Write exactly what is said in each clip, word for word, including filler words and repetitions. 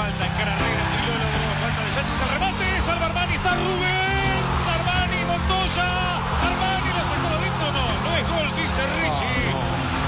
falta, encara Herrera y lo logró. Falta de Sánchez, el remate, salva Armani, está Rubén, Armani, Montoya, Armani lo sacó de adentro, no, no es gol, dice Richie. No,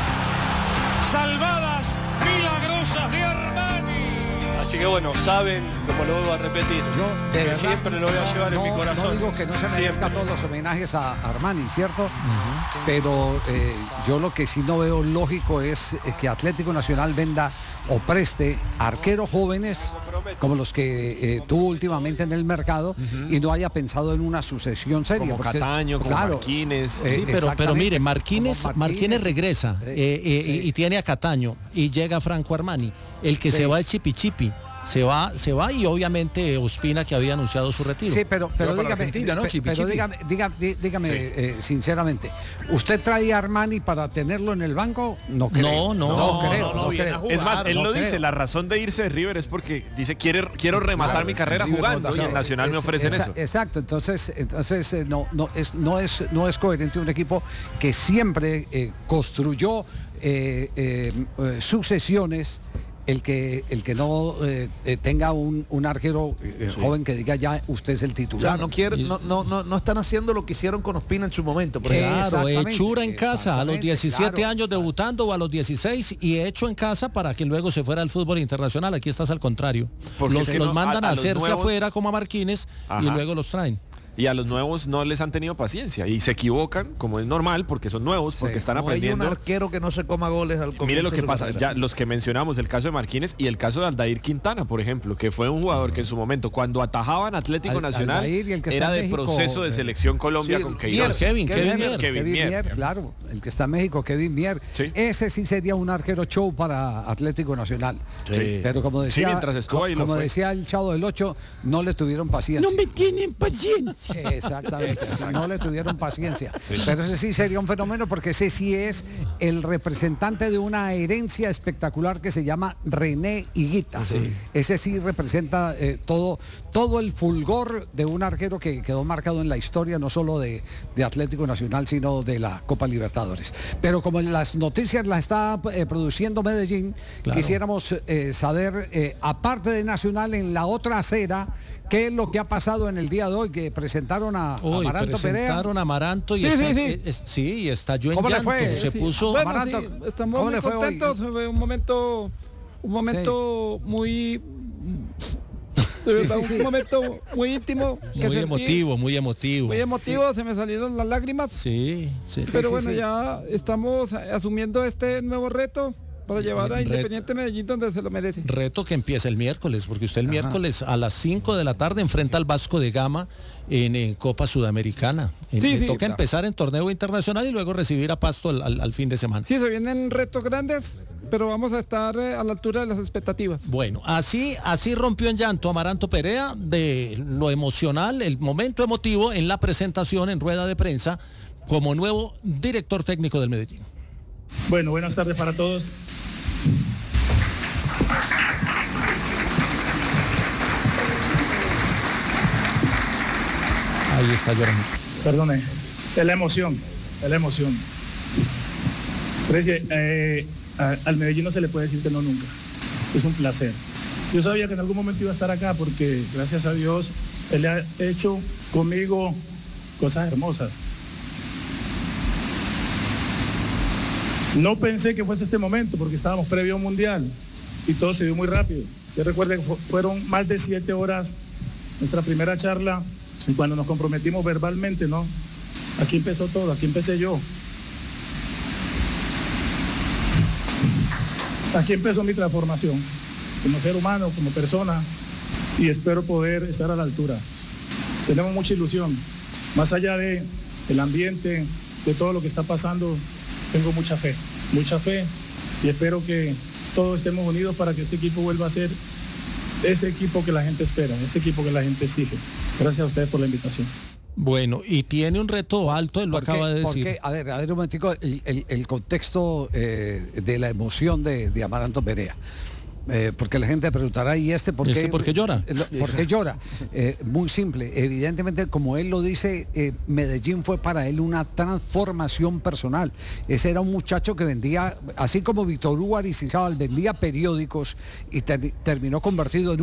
no. Salvadas milagrosas de Armani. Así que bueno, saben, como lo vuelvo a repetir, yo de que verdad, siempre lo voy a llevar no, en mi corazón. No digo que no se merezca todos los homenajes a Armani, ¿cierto? Uh-huh. Pero eh, yo lo que sí no veo lógico es que Atlético Nacional venda o preste arqueros jóvenes como los que eh, tuvo últimamente en el mercado uh-huh. y no haya pensado en una sucesión seria. Como porque, Cataño, como claro, Marquínez. Eh, sí, pero, pero mire, Marquínez, Marquínez, Marquínez regresa eh, eh, sí. y, y tiene a Cataño y llega Franco Armani. El que sí. se va es Chipi Chipi. Se va, se va y obviamente Ospina, que había anunciado su retiro. Sí, pero, pero dígame, Argentina, ¿no? Chipi, pero Chipi. dígame, dígame, dígame sí. eh, sinceramente, ¿usted trae a Armani para tenerlo en el banco? No creo. No, no, no, no creo. No, no, no creo. jugar, es más, él no lo creo. dice, la razón de irse de River es porque dice, quiere, quiero rematar claro, mi carrera jugando claro, y en Nacional es, me ofrecen esa, eso. Exacto, entonces, entonces eh, no, no, es, no, es, no es coherente un equipo que siempre eh, construyó eh, eh, eh, sucesiones. El que el que no eh, eh, tenga un, un arquero eh, sí. joven que diga ya usted es el titular. Ya, no, quiere, no, no, no, no están haciendo lo que hicieron con Ospina en su momento. Claro, Hechura en casa a los diecisiete claro. años debutando o a los dieciséis y hecho en casa para que luego se fuera al fútbol internacional. Aquí estás al contrario. Porque los, es que los no, mandan a, a hacerse nuevos... afuera como a Marquínez Ajá. y luego los traen. Y a los nuevos no les han tenido paciencia y se equivocan, como es normal, porque son nuevos, porque sí, están no aprendiendo. Hay un arquero que no se coma goles al comienzo. Mire lo que pasa, ya los que mencionamos, el caso de Marquínez y el caso de Aldair Quintana, por ejemplo, que fue un jugador que en su momento, cuando atajaban Atlético Al, Nacional, era de México, proceso de selección Colombia sí, con Queiroz. Kevin, Kevin, Kevin, Mier, Kevin, Kevin Mier, Mier, claro, el que está en México, Kevin Mier. Sí. Ese sí sería un arquero show para Atlético Nacional. Sí. Pero como decía, sí, mientras estuvo ahí como lo decía el Chavo del Ocho, no le tuvieron paciencia. No me tienen paciencia. Exactamente. No le tuvieron paciencia. Sí. Pero ese sí sería un fenómeno porque ese sí es el representante de una herencia espectacular que se llama René Higuita. Sí. Ese sí representa eh, todo, todo el fulgor de un arquero que quedó marcado en la historia no solo de, de Atlético Nacional, sino de la Copa Libertadores. Pero como las noticias las está eh, produciendo Medellín, claro. quisiéramos eh, saber, eh, aparte de Nacional, en la otra acera, ¿qué es lo que ha pasado en el día de hoy? Que presentaron a Uy, Amaranto Perea. Presentaron a Amaranto y sí, está, sí, sí. Es, sí, y estalló en ¿Cómo llanto. le fue? Se sí. puso bueno, Amaranto. Sí, estamos ¿Cómo muy le fue contentos. Hoy? Un momento, un momento sí. muy... De verdad, sí, sí, un sí. momento muy íntimo. Muy sentí, emotivo, muy emotivo. Muy emotivo, sí. se me salieron las lágrimas. Sí, sí. Pero sí, bueno, sí, ya estamos asumiendo este nuevo reto para llevar a Independiente Medellín donde se lo merece. Reto que empieza el miércoles, porque usted el Ajá. miércoles a las cinco de la tarde enfrenta al Vasco de Gama en, en Copa Sudamericana. Sí, en, sí, toca claro. empezar en torneo internacional y luego recibir a Pasto al, al, al fin de semana. Sí, se vienen retos grandes, pero vamos a estar eh, a la altura de las expectativas. Bueno, así, así rompió en llanto Amaranto Perea de lo emocional, el momento emotivo en la presentación en rueda de prensa como nuevo director técnico del Medellín. Bueno, buenas tardes para todos. Ahí está llorando. Perdone, es la emoción, es la emoción. Precie, eh, a, al Medellín no se le puede decir que no nunca. Es un placer. Yo sabía que en algún momento iba a estar acá porque, gracias a Dios, Él ha hecho conmigo cosas hermosas. No pensé que fuese este momento porque estábamos previo a un mundial y todo se dio muy rápido. Yo recuerdo que fueron más de siete horas nuestra primera charla y cuando nos comprometimos verbalmente, ¿no? Aquí empezó todo, aquí empecé yo. Aquí empezó mi transformación como ser humano, como persona y espero poder estar a la altura. Tenemos mucha ilusión, más allá de el ambiente, de todo lo que está pasando. Tengo mucha fe, mucha fe y espero que todos estemos unidos para que este equipo vuelva a ser ese equipo que la gente espera, ese equipo que la gente exige. Gracias a ustedes por la invitación. Bueno, y tiene un reto alto, él lo acaba de decir. Porque, a ver, a ver un momentico, el, el, el contexto eh, de la emoción de, de Amaranto Perea. Eh, porque la gente preguntará, ¿y este por qué, ¿Este por qué llora? ¿Por qué llora? Eh, muy simple, evidentemente, como él lo dice, eh, Medellín fue para él una transformación personal. Ese era un muchacho que vendía, así como Víctor Hugo Aristizábal vendía periódicos y ter- terminó convertido en